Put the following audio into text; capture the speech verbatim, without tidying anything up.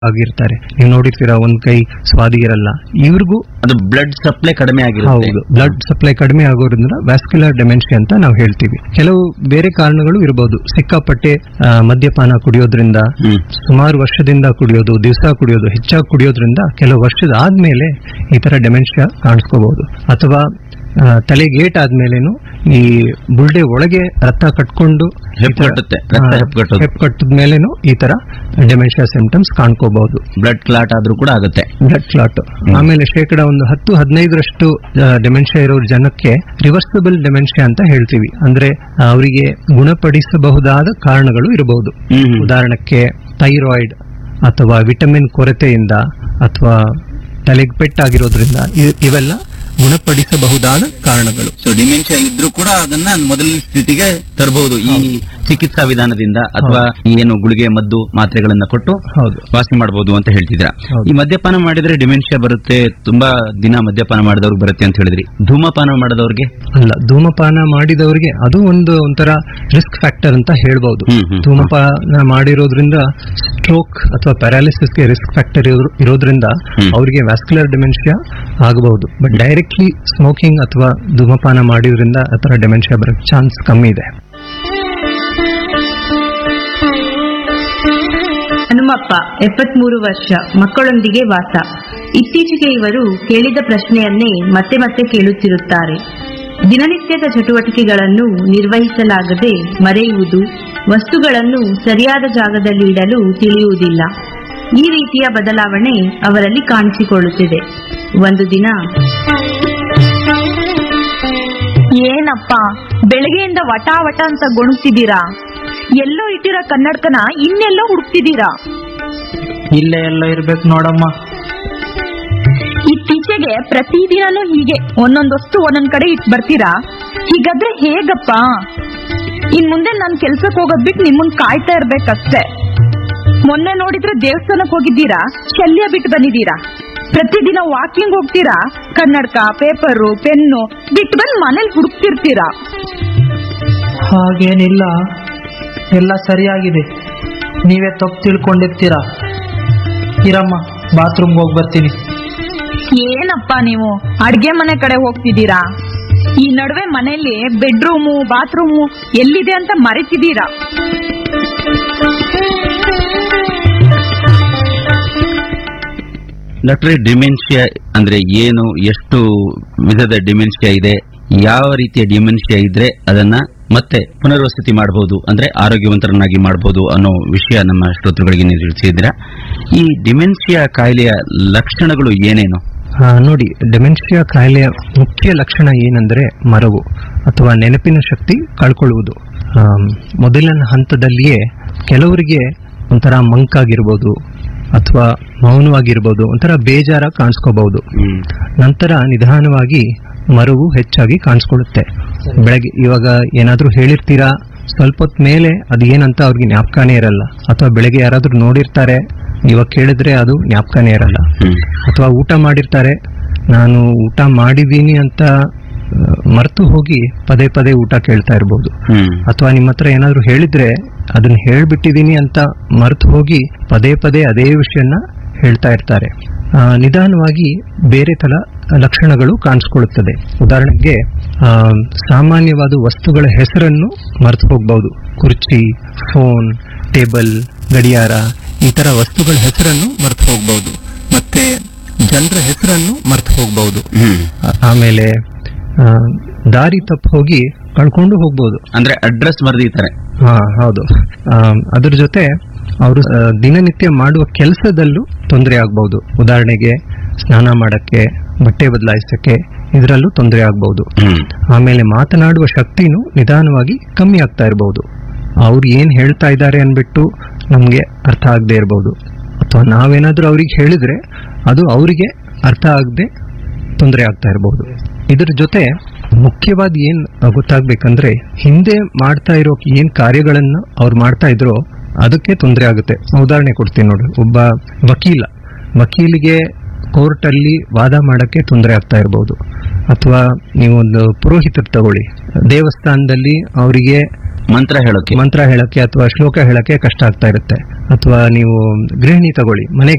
ಆಗಿರ್ತಾರೆ. ನೀವು ನೋಡಿರ್ತೀರಾ, ಒಂದ್ ಕೈ ಸ್ವಾದಿ ಇರಲ್ಲ. ಇವ್ರಿಗೂ ಅದು ಬ್ಲಡ್ ಸಪ್ಲೈ ಕಡಿಮೆ ಆಗಿರುತ್ತೆ. ಹೌದು, ಬ್ಲಡ್ ಸಪ್ಲೈ ಕಡಿಮೆ ಆಗೋದ್ರಿಂದ ವ್ಯಾಸ್ಕ್ಯುಲರ್ ಡೆಮೆನ್ಷಿಯಾ ಅಂತ ನಾವು ಹೇಳ್ತೀವಿ. ಕೆಲವು ಬೇರೆ ಕಾರಣಗಳು ಇರಬಹುದು. ಸಿಕ್ಕಾಪಟ್ಟೆ ಆ, ಮದ್ಯಪಾನ ಕುಡಿಯೋದ್ರಿಂದ, ಸುಮಾರು ವರ್ಷದಿಂದ ಕುಡಿಯೋದು, ದಿವಸ ಕುಡಿಯೋದು, ಹೆಚ್ಚಾಗಿ ಕುಡಿಯೋದ್ರಿಂದ ಕೆಲವು ವರ್ಷದ ಆದ್ಮೇಲೆ ಈ ತರ ಡೆಮೆನ್ಷಿಯಾ ಕಾಣಿಸ್ಕೋಬಹುದು. ಅಥವಾ ತಲೆಗೆ ಏಟ್ ಆದ್ಮೇಲೆನು ಈ ಬುಲ್ಡೆ ಒಳಗೆ ರಕ್ತ ಕಟ್ಕೊಂಡು ಹೆಪ್ಪುಕಟ್ಟದ ಮೇಲೇನು ಈ ತರ ಡೆಮೆನ್ಷಿಯಾ ಸಿಂಪ್ಟಮ್ಸ್ ಕಾಣ್ಕೋಬಹುದು. ಬ್ಲಡ್ ಕ್ಲಾಟ್ ಆದ್ರೂ ಕೂಡ ಆಗುತ್ತೆ. Blood clot. ಆಮೇಲೆ ಶೇಕಡ ಒಂದು ಹತ್ತು ಹದಿನೈದರಷ್ಟು ಡೆಮೆನ್ಷಿಯಾ ಇರೋ ಜನಕ್ಕೆ ರಿವರ್ಸಿಬಲ್ ಡೆಮೆನ್ಷಿಯಾ ಅಂತ ಹೇಳ್ತೀವಿ. ಅಂದ್ರೆ ಅವರಿಗೆ ಗುಣಪಡಿಸಬಹುದಾದ ಕಾರಣಗಳು ಇರಬಹುದು. ಉದಾಹರಣಕ್ಕೆ ಥೈರಾಯ್ಡ್ ಅಥವಾ ವಿಟಮಿನ್ ಕೊರತೆಯಿಂದ ಅಥವಾ ತಲೆಗೆ ಪೆಟ್ಟಾಗಿರೋದ್ರಿಂದ ಇವೆಲ್ಲ ಗುಣಪಡಿಸಬಹುದಾದ ಕಾರಣಗಳು. ಸೊ ಡಿಮೆನ್ಷಿಯಾ ಇದ್ರೂ ಕೂಡ ಅದನ್ನ ಮೊದಲ ಸ್ಥಿತಿಗೆ ತರಬಹುದು ಈ ಚಿಕಿತ್ಸಾ ವಿಧಾನದಿಂದ, ಅಥವಾ ಏನು ಗುಳಿಗೆ ಮದ್ದು ಮಾತ್ರೆಗಳನ್ನ ಕೊಟ್ಟು ವಾಸಿ ಮಾಡಬಹುದು ಅಂತ ಹೇಳ್ತಿದ್ರ. ಈ ಮದ್ಯಪಾನ ಮಾಡಿದ್ರೆ ಡಿಮೆನ್ಷಿಯಾ ಬರುತ್ತೆ, ತುಂಬಾ ದಿನ ಮದ್ಯಪಾನ ಮಾಡಿದವ್ರಿಗೆ ಬರುತ್ತೆ ಅಂತ ಹೇಳಿದ್ರಿ. ಧೂಮಪಾನ ಮಾಡಿದವ್ರಿಗೆ ಅಲ್ಲ, ಧೂಮಪಾನ ಮಾಡಿದವರಿಗೆ ಅದು ಒಂದು ಒಂಥರ ರಿಸ್ಕ್ ಫ್ಯಾಕ್ಟರ್ ಅಂತ ಹೇಳ್ಬಹುದು. ಧೂಮಪಾನ ಮಾಡಿರೋದ್ರಿಂದ ಸ್ಟ್ರೋಕ್ ಅಥವಾ ಪ್ಯಾರಾಲಿಸಿಸ್ಗೆ ರಿಸ್ಕ್ ಫ್ಯಾಕ್ಟರ್ ಇರೋದ್ರಿಂದ ಅವರಿಗೆ ವ್ಯಾಸ್ಕ್ಯುಲರ್ ಡೆಮೆನ್ಷಿಯಾ ಆಗಬಹುದು. ಬಟ್ ಡೈರೆಕ್ಟ್ಲಿ ಸ್ಮೋಕಿಂಗ್ ಅಥವಾ ಧೂಮಪಾನ ಮಾಡಿದ್ರಿಂದ ಆ ತರ ಡೆಮೆನ್ಷಿಯಾ ಬರೋ ಚಾನ್ಸ್ ಕಮ್ಮಿ ಇದೆ. ಹನುಮಪ್ಪ, ಎಪ್ಪತ್ಮೂರು ವರ್ಷ, ಮಕ್ಕಳೊಂದಿಗೆ ವಾಸ. ಇತ್ತೀಚೆಗೆ ಇವರು ಕೇಳಿದ ಪ್ರಶ್ನೆಯನ್ನೇ ಮತ್ತೆ ಮತ್ತೆ ಕೇಳುತ್ತಿರುತ್ತಾರೆ. ದಿನನಿತ್ಯದ ಚಟುವಟಿಕೆಗಳನ್ನು ನಿರ್ವಹಿಸಲಾಗದೆ ಮರೆಯುವುದು, ವಸ್ತುಗಳನ್ನು ಸರಿಯಾದ ಜಾಗದಲ್ಲಿ ಇಡಲು ತಿಳಿಯುವುದಿಲ್ಲ. ಈ ರೀತಿಯ ಬದಲಾವಣೆ ಅವರಲ್ಲಿ ಕಾಣಿಸಿಕೊಳ್ಳುತ್ತಿದೆ. ಒಂದು ದಿನ, ಏನಪ್ಪ ಬೆಳಗ್ಗೆಯಿಂದ ವಟ ವಟ ಅಂತ ಗೊಣಗ್ತಿದ್ದೀರಾ? ಎಲ್ಲೋ ಇಟ್ಟಿರೋ ಕನ್ನಡಕನ ಇನ್ನೆಲ್ಲೋ ಹುಡುಕ್ತಿದ್ದೀರಾ? ಇಲ್ಲೇ ಎಲ್ಲ ಇರ್ಬೇಕು ನೋಡಮ್ಮ. ಇತ್ತೀಚೆಗೆ ಪ್ರತಿದಿನನೂ ಹೀಗೆ ಒಂದೊಂದ್ ವಸ್ತು ಒಂದೊಂದ್ ಕಡೆ ಇಟ್ ಬರ್ತೀರಾ? ಹೀಗಾದ್ರೆ ಹೇಗಪ್ಪ? ಇನ್ ಮುಂದೆ ನಾನ್ ಕೆಲ್ಸಕ್ಕೆ ಹೋಗೋದ್ ಬಿಟ್ಟು ನಿಮ್ಮನ್ ಕಾಯ್ತಾ ಇರ್ಬೇಕಷ್ಟೇ. ಮೊನ್ನೆ ನೋಡಿದ್ರೆ ದೇವಸ್ಥಾನಕ್ಕೆ ಹೋಗಿದ್ದೀರಾ, ಶಲ್ಯ ಬಿಟ್ಟು ಬಂದಿದ್ದೀರಾ. ಪ್ರತಿದಿನ ವಾಕಿಂಗ್ ಹೋಗ್ತೀರಾ, ಕನ್ನಡಕ, ಪೇಪರು, ಪೆನ್ನು ಬಿಟ್ಟು ಬಂದು ಮನೇಲಿ ಹುಡುಕ್ತಿರ್ತೀರಾ. ಹಾಗೇನಿಲ್ಲ, ಎಲ್ಲ ಸರಿಯಾಗಿದೆ. ನೀವೇ ತಪ್ಪು ತಿಳ್ಕೊಂಡಿರ್ತೀರಾ. ಇರಮ್ಮ, ಬಾತ್ರೂಮ್ಗೆ ಹೋಗಿ ಬರ್ತೀನಿ. ಏನಪ್ಪ ನೀವು ಅಡ್ಗೆ ಮನೆ ಕಡೆ ಹೋಗ್ತಿದ್ದೀರಾ? ಈ ನಡುವೆ ಮನೆಯಲ್ಲಿ ಬೆಡ್ರೂಮು, ಬಾತ್ರೂಮು ಎಲ್ಲಿದೆ ಅಂತ ಮರೆತಿದ್ದೀರಾ. ಡಾಕ್ಟ್ರೇ, ಡಿಮೆನ್ಷಿಯಾ ಅಂದ್ರೆ ಏನು, ಎಷ್ಟು ವಿಧದ ಡಿಮೆನ್ಷಿಯಾ ಇದೆ, ಯಾವ ರೀತಿಯ ಡಿಮೆನ್ಷಿಯಾ ಇದ್ರೆ ಅದನ್ನ ಮತ್ತೆ ಪುನರ್ವಸತಿ ಮಾಡಬಹುದು, ಅಂದ್ರೆ ಆರೋಗ್ಯವಂತರನ್ನಾಗಿ ಮಾಡಬಹುದು ಅನ್ನೋ ವಿಷಯ ನಮ್ಮ ಶ್ರೋತೃಗಳಿಗೆ ನೀವು ತಿಳಿಸಿದ್ದೀರಾ. ಈ ಡಿಮೆನ್ಷಿಯಾ ಕಾಯಿಲೆಯ ಲಕ್ಷಣಗಳು ಏನೇನು? ನೋಡಿ, ಡೆಮೆನ್ಷಿಯಾ ಕಾಯಿಲೆಯ ಮುಖ್ಯ ಲಕ್ಷಣ ಏನಂದ್ರೆ ಮರವು ಅಥವಾ ನೆನಪಿನ ಶಕ್ತಿ ಕಳ್ಕೊಳ್ಳುವುದು. ಮೊದಲಿನ ಹಂತದಲ್ಲಿಯೇ ಕೆಲವರಿಗೆ ಒಂಥರ ಮಂಕಾಗಿರ್ಬೋದು ಅಥವಾ ಮೌನವಾಗಿರ್ಬೋದು, ಒಂಥರ ಬೇಜಾರ ಕಾಣಿಸ್ಕೋಬಹುದು. ನಂತರ ನಿಧಾನವಾಗಿ ಮರವು ಹೆಚ್ಚಾಗಿ ಕಾಣಿಸ್ಕೊಳ್ಳುತ್ತೆ. ಬೆಳಗ್ಗೆ ಇವಾಗ ಏನಾದ್ರೂ ಹೇಳಿರ್ತೀರಾ, ಸ್ವಲ್ಪ ಹೊತ್ತು ಮೇಲೆ ಅದು ಏನಂತ ಅವ್ರಿಗೆ ಜ್ಞಾಪಕನೇ ಇರಲ್ಲ. ಅಥವಾ ಬೆಳಗ್ಗೆ ಯಾರಾದ್ರೂ ನೋಡಿರ್ತಾರೆ, ಇವಾಗ ಕೇಳಿದ್ರೆ ಅದು ಜ್ಞಾಪಕನೇ ಇರಲ್ಲ. ಅಥವಾ ಊಟ ಮಾಡಿರ್ತಾರೆ, ನಾನು ಊಟ ಮಾಡಿದ್ದೀನಿ ಅಂತ ಮರೆತು ಹೋಗಿ ಪದೇ ಪದೇ ಊಟ ಕೇಳ್ತಾ ಇರ್ಬೋದು. ಅಥವಾ ನಿಮ್ಮ ಹತ್ರ ಏನಾದ್ರು ಹೇಳಿದ್ರೆ ಅದನ್ನ ಹೇಳ್ಬಿಟ್ಟಿದೀನಿ ಅಂತ ಮರೆತು ಹೋಗಿ ಪದೇ ಪದೇ ಅದೇ ವಿಷಯನ ಹೇಳ್ತಾ ಇರ್ತಾರೆ. ನಿಧಾನವಾಗಿ ಬೇರೆ ತರ ಲಕ್ಷಣಗಳು ಕಾಣಿಸ್ಕೊಳ್ಳುತ್ತದೆ. ಉದಾಹರಣೆಗೆ ಸಾಮಾನ್ಯವಾದ ವಸ್ತುಗಳ ಹೆಸರನ್ನು ಮರೆತು ಹೋಗಬಹುದು. ಕುರ್ಚಿ, ಫೋನ್, ಟೇಬಲ್, ಗಡಿಯಾರ, ಈ ತರ ವಸ್ತುಗಳ ಹೆಸರನ್ನು ಮರೆತು ಹೋಗಬಹುದು. ಮತ್ತೆ ಜನರ ಹೆಸರನ್ನು ಮರೆತು ಹೋಗಬಹುದು. ಆಮೇಲೆ ದಾರಿ ತಪ್ಪು ಹೋಗಿ ಕಳ್ಕೊಂಡು ಹೋಗ್ಬೋದು. ಅಂದ್ರೆ ಅಡ್ರೆಸ್ ಬರೆದಿದ್ದಾರೆ. ಹಾ, ಹೌದು. ಅದ್ರ ಜೊತೆ ಅವರು ದಿನನಿತ್ಯ ಮಾಡುವ ಕೆಲಸದಲ್ಲೂ ತೊಂದರೆ ಆಗ್ಬಹುದು. ಉದಾಹರಣೆಗೆ ಸ್ನಾನ ಮಾಡಕ್ಕೆ, ಬಟ್ಟೆ ಬದಲಾಯಿಸಕ್ಕೆ, ಇದರಲ್ಲೂ ತೊಂದರೆ ಆಗ್ಬಹುದು. ಆಮೇಲೆ ಮಾತನಾಡುವ ಶಕ್ತಿನೂ ನಿಧಾನವಾಗಿ ಕಮ್ಮಿ ಆಗ್ತಾ ಇರಬಹುದು. ಅವ್ರು ಏನ್ ಹೇಳ್ತಾ ಇದ್ದಾರೆ ಅನ್ಬಿಟ್ಟು ನಮ್ಗೆ ಅರ್ಥ ಆಗದೆ ಇರಬಹುದು. ಅಥವಾ ನಾವೇನಾದ್ರೂ ಅವ್ರಿಗೆ ಹೇಳಿದ್ರೆ ಅದು ಅವರಿಗೆ ಅರ್ಥ ಆಗದೆ ತೊಂದರೆ ಆಗ್ತಾ ಇರಬಹುದು. ಇದ್ರ ಜೊತೆ ಮುಖ್ಯವಾದ ಏನ್ ಗೊತ್ತಾಗ್ಬೇಕಂದ್ರೆ, ಹಿಂದೆ ಮಾಡ್ತಾ ಇರೋ ಏನ್ ಕಾರ್ಯಗಳನ್ನ ಅವ್ರು ಮಾಡ್ತಾ ಇದ್ರೋ ಅದಕ್ಕೆ ತೊಂದರೆ ಆಗುತ್ತೆ. ಉದಾಹರಣೆ ಕೊಡ್ತೀನಿ ನೋಡಿ. ಒಬ್ಬ ವಕೀಲ ವಕೀಲಿಗೆ ಕೋರ್ಟ್ ಅಲ್ಲಿ ವಾದ ಮಾಡಕ್ಕೆ ತೊಂದರೆ ಆಗ್ತಾ ಇರಬಹುದು. ಅಥವಾ ನೀವೊಂದು ಪುರೋಹಿತರು ತಗೊಳ್ಳಿ, ದೇವಸ್ಥಾನದಲ್ಲಿ ಅವರಿಗೆ ಮಂತ್ರ ಹೇಳೋಕೆ ಮಂತ್ರ ಹೇಳಕ್ಕೆ ಅಥವಾ ಶ್ಲೋಕ ಹೇಳಕ್ಕೆ ಕಷ್ಟ ಆಗ್ತಾ ಇರುತ್ತೆ. ಅಥವಾ ನೀವು ಗೃಹಿಣಿ ತಗೊಳ್ಳಿ, ಮನೆ